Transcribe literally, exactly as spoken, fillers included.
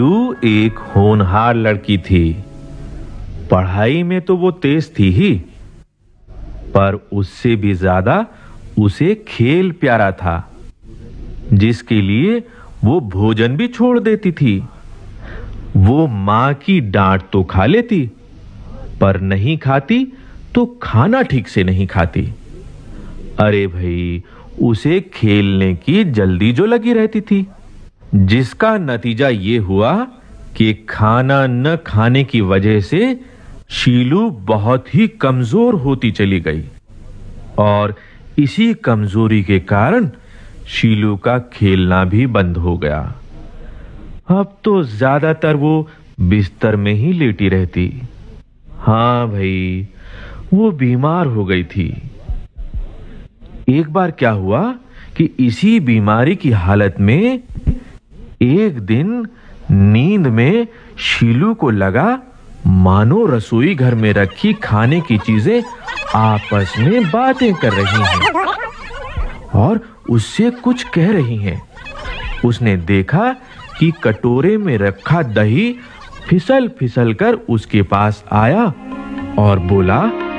तू एक होनहार लड़की थी। पढ़ाई में तो वो तेज थी ही, पर उससे भी ज्यादा उसे खेल प्यारा था, जिसके लिए वो भोजन भी छोड़ देती थी। वो मां की डांट तो खा लेती, पर नहीं खाती तो खाना ठीक से नहीं खाती। अरे भाई, उसे खेलने की जल्दी जो लगी रहती थी, जिसका नतीजा ये हुआ कि खाना न खाने की वजह से शीलू बहुत ही कमजोर होती चली गई, और इसी कमजोरी के कारण शीलू का खेलना भी बंद हो गया। अब तो ज्यादातर वो बिस्तर में ही लेटी रहती। हाँ भाई, वो बीमार हो गई थी। एक बार क्या हुआ कि इसी बीमारी की हालत में एक दिन नींद में शीलू को लगा मानो रसोई घर में रखी खाने की चीजें आपस में बातें कर रही हैं और उससे कुछ कह रही हैं। उसने देखा कि कटोरे में रखा दही फिसल फिसल कर उसके पास आया और बोला,